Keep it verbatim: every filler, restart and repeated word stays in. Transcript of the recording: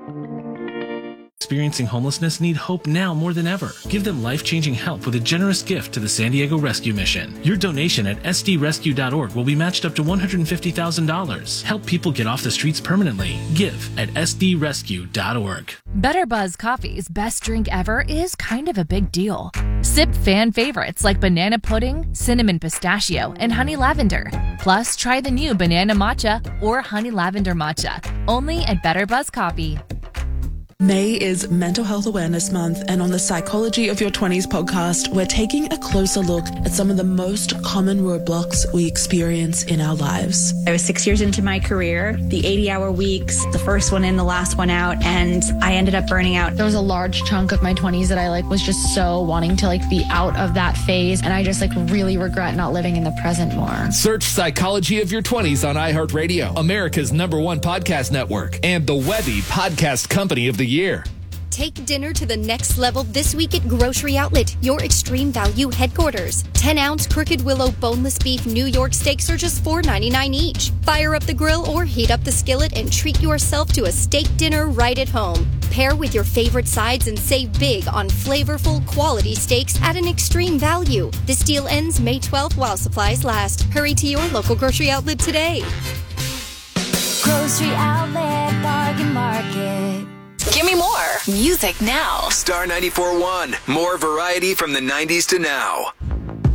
Experiencing homelessness need hope now more than ever. Give them life-changing help with a generous gift to the San Diego Rescue Mission. Your donation at s d rescue dot org will be matched up to one hundred fifty thousand dollars. Help people get off the streets permanently. Give at s d rescue dot org. Better Buzz Coffee's best drink ever is kind of a big deal. Sip fan favorites like banana pudding, cinnamon pistachio, and honey lavender. Plus, try the new banana matcha or honey lavender matcha, only at Better Buzz Coffee. May is Mental Health Awareness Month, and on the Psychology of Your twenties podcast, we're taking a closer look at some of the most common roadblocks we experience in our lives. I was six years into my career, the eighty-hour weeks, the first one in, the last one out, and I ended up burning out. There was a large chunk of my twenties that I like was just so wanting to like be out of that phase, and I just like really regret not living in the present more. Search Psychology of Your twenties on iHeartRadio, America's number one podcast network, and the Webby Podcast Company of the Year. Take dinner to the next level this week at Grocery Outlet, your extreme value headquarters. ten ounce Crooked Willow boneless beef New York steaks are just four ninety-nine each. Fire up the grill or heat up the skillet and treat yourself to a steak dinner right at home. Pair with your favorite sides and save big on flavorful, quality steaks at an extreme value. This deal ends May twelfth while supplies last. Hurry to your local Grocery Outlet today. Grocery Outlet Bargain Market. Give me more music now. Star ninety-four point one. More variety from the nineties to now.